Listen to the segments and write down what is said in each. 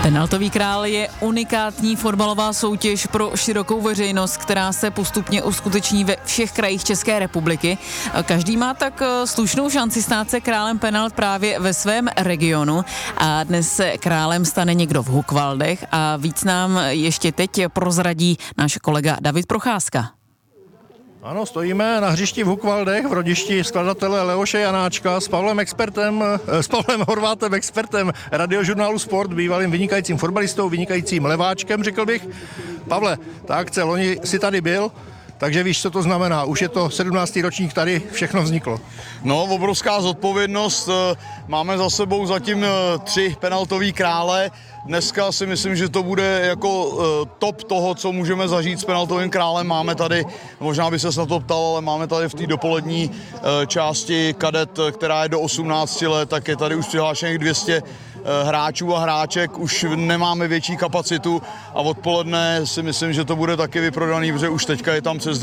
Penaltový král je unikátní fotbalová soutěž pro širokou veřejnost, která se postupně uskuteční ve všech krajích České republiky. Každý má tak slušnou šanci stát se králem penalt právě ve svém regionu. A dnes se králem stane někdo v Hukvaldech a víc nám ještě teď prozradí náš kolega David Procházka. Ano, stojíme na hřišti v Hukvaldech, v rodišti skladatele Leoše Janáčka s Pavlem Horvátem, expertem Radiožurnálu Sport, bývalým vynikajícím fotbalistou, vynikajícím leváčkem, řekl bych. Pavle, ta akce loni si tady byl, takže víš, co to znamená. Už je to 17. ročník, tady všechno vzniklo. No, obrovská zodpovědnost. Máme za sebou zatím 3 penaltový krále. Dneska si myslím, že to bude jako top toho, co můžeme zažít s penaltovým králem. Máme tady, možná by ses na to ptal, ale máme tady v té dopolední části kadet, která je do 18 let, tak je tady už přihlášených 200 hráčů a hráček, už nemáme větší kapacitu a odpoledne si myslím, že to bude taky vyprodaný, protože už teďka je tam přes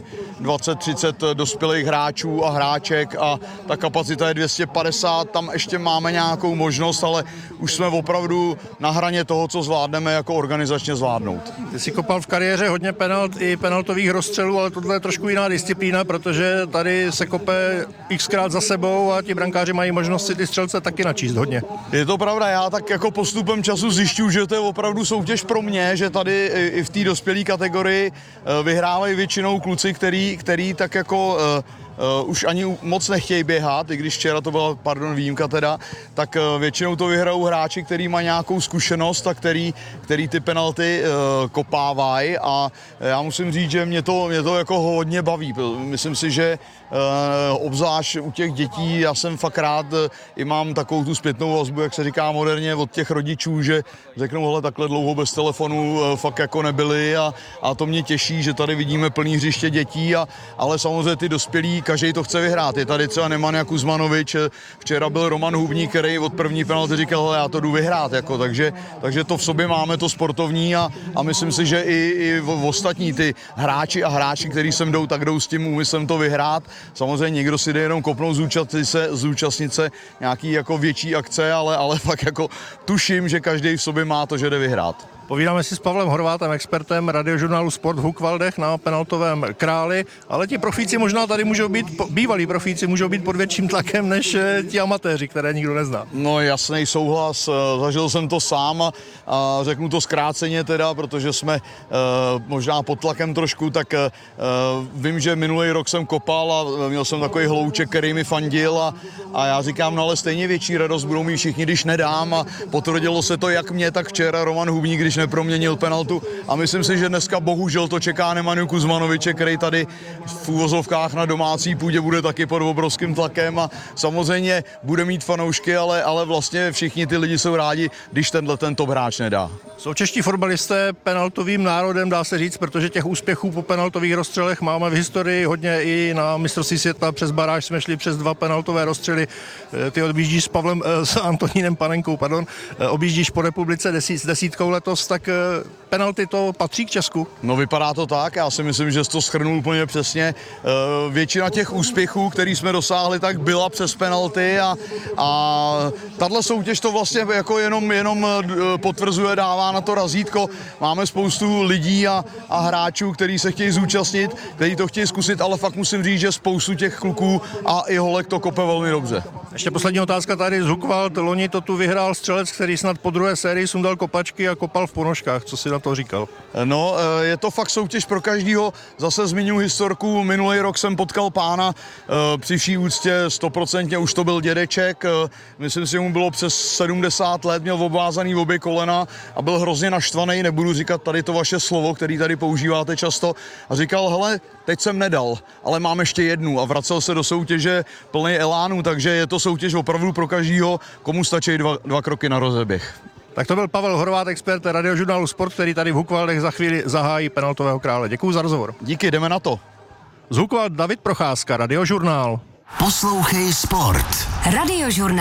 220-30 dospělých hráčů a hráček a ta kapacita je 250, tam ještě máme nějakou možnost, ale už jsme opravdu na hraně toho, co zvládneme jako organizačně zvládnout. Ty jsi kopal v kariéře hodně penalt i penaltových rozstřelů, ale tohle je trošku jiná disciplína, protože tady se kope xkrát za sebou a ti brankáři mají možnost si ty střelce taky načíst hodně. Je to pravda, já tak jako postupem času zjišťuju, že to je opravdu soutěž pro mě, že tady i v té dospělé kategorii vyhrávají většinou kluci, který tak jako už ani moc nechtějí běhat, i když včera to byla, výjimka teda, tak většinou to vyhrajou hráči, který mají nějakou zkušenost a který ty penalty kopávají a já musím říct, že mě to jako hodně baví. Myslím si, že obzvlášť u těch dětí, já jsem fakt rád, i mám takovou tu zpětnou vazbu, jak se říká moderně, od těch rodičů, že řeknou, hele, takhle dlouho bez telefonu fakt jako nebyli a to mě těší, že tady vidíme plný hřiště dětí, ale samozřejmě ty dospělí, každý to chce vyhrát. Je tady třeba Nemanja Kuzmanovič, včera byl Roman Hubník, který od první penalty říkal, hele, já to jdu vyhrát, jako, takže to v sobě máme, to sportovní a myslím si, že i ostatní ty hráči a hráči, kteří sem jdou, tak jdou s tím úmyslem to vyhrát. Samozřejmě někdo si jde jenom kopnout, zúčastnit se nějaký jako větší akce, ale fakt jako tuším, že každý v sobě má to, že jde vyhrát. Povídáme si s Pavlem Horvátem, expertem Radiožurnálu Sport v Hukvaldech na penaltovém králi, ale ti profíci možná tady můžou být, bývalí profíci můžou být pod větším tlakem než ti amatéři, které nikdo nezná. No jasný souhlas, zažil jsem to sám a řeknu to zkráceně teda, protože jsme možná pod tlakem trošku, tak vím, že minulý rok jsem kopal a měl jsem takový hlouček, který mi fandil a já říkám, no ale stejně větší radost budou mít všichni, když nedám a potvrdilo se to jak mě, tak včera Roman Hubník, když neproměnil penaltu a myslím si, že dneska bohužel to čeká Nemanja Kuzmanoviče, který tady v úvozovkách na domácí půdě bude taky pod obrovským tlakem a samozřejmě bude mít fanoušky, ale vlastně všichni ty lidi jsou rádi, když ten top hráč nedá. Jsou čeští fotbalisté penaltovým národem, dá se říct, protože těch úspěchů po penaltových rozstřelech máme v historii hodně, i na mistrovství světa přes baráž jsme šli přes 2 penaltové rozstřely. Ty objíždíš s Antonínem Panenkou, objíždíš po republice desítkou letos, tak penalty to patří k Česku? No vypadá to tak, já si myslím, že jsi to shrnul úplně přesně. Většina těch úspěchů, který jsme dosáhli, tak byla přes penalty a tahle soutěž to vlastně jako jenom potvrzuje, dává na to razítko. Máme spoustu lidí a hráčů, kteří se chtějí zúčastnit, kteří to chtějí zkusit, ale fakt musím říct, že spoustu těch kluků a i holek to kope velmi dobře. Ještě poslední otázka tady z Hukvald. Loni to tu vyhrál střelec, který snad po druhé sérii sundal kopačky a kopal v ponožkách. Co si na to říkal? No, je to fakt soutěž pro každýho. Zase zmiňuji historku. Minulý rok jsem potkal pána, při vší úctě 100% už to byl dědeček. Myslím si, že mu bylo přes 70 let, měl obvázaný obě kolena a byl hrozně naštvaný, nebudu říkat tady to vaše slovo, který tady používáte často. A říkal, hele, teď jsem nedal, ale mám ještě jednu a vracel se do soutěže plný elánu, takže je to soutěž opravdu pro každýho, komu stačí dva kroky na rozeběh. Tak to byl Pavel Horvát, expert Radiožurnálu Sport, který tady v Hukvaldech za chvíli zahájí penaltového krále. Děkuju za rozhovor. Díky, jdeme na to. Z Hukvald David Procházka, Radiožurnál. Poslouchej Sport. Radiožurnál.